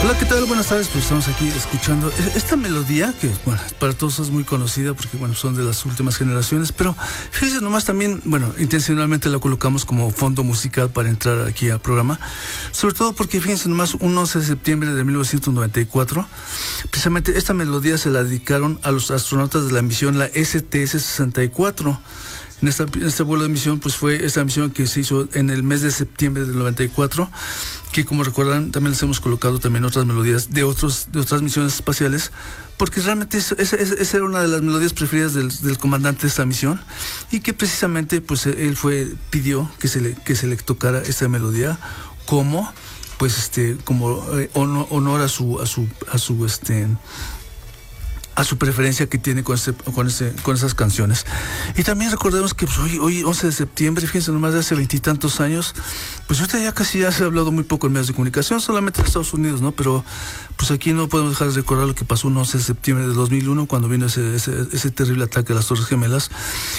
Hola, ¿qué tal? Buenas tardes, pues estamos aquí escuchando esta melodía que, bueno, para todos es muy conocida porque, bueno, son de las últimas generaciones, pero fíjense nomás también, bueno, intencionalmente la colocamos como fondo musical para entrar aquí al programa, sobre todo porque, fíjense nomás, un 11 de septiembre de 1994, precisamente esta melodía se la dedicaron a los astronautas de la misión, la STS-64. En este vuelo de misión, pues fue esta misión que se hizo en el mes de septiembre del 94, que como recuerdan también les hemos colocado también otras melodías de otras misiones espaciales, porque realmente esa era una de las melodías preferidas del comandante de esta misión, y que precisamente pues él pidió que se le tocara esta melodía como pues como honor a su preferencia que tiene con esas canciones. Y también recordemos que pues, hoy 11 de septiembre, fíjense nomás, de hace 20 y tantos años, pues ahorita ya casi se ha hablado muy poco en medios de comunicación, solamente en Estados Unidos, ¿no? Pero pues aquí no podemos dejar de recordar lo que pasó un 11 de septiembre de 2001, cuando vino ese terrible ataque a las Torres Gemelas,